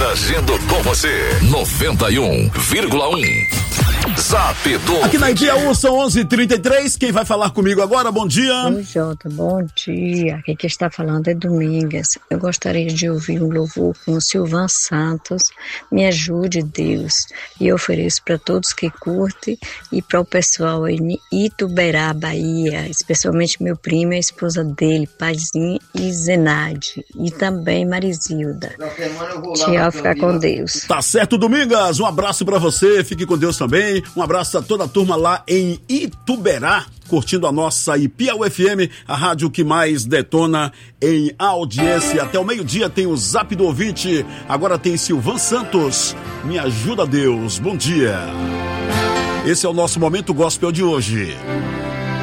Interagindo com você. 91,1. Zap do Aqui na Ibiaú são 11h33. Quem vai falar comigo agora? Bom dia. Oi, Jota, bom dia. Aqui quem está falando é Domingas. Eu gostaria de ouvir um louvor com o Silvan Santos. Me ajude, Deus. E eu ofereço para todos que curtem e para o pessoal em Ituberá, Bahia, especialmente meu primo e a esposa dele, Pazinho e Zenade. E também Marizilda. Tchau, ficar com Deus. Tá certo, Domingas. Um abraço pra você. Fique com Deus também. Um abraço a toda a turma lá em Ituberá, curtindo a nossa Ibiaú FM, a rádio que mais detona em audiência. Até o meio-dia tem o Zap do Ouvinte. Agora tem Silvan Santos. Me ajuda, Deus. Bom dia. Esse é o nosso Momento Gospel de hoje.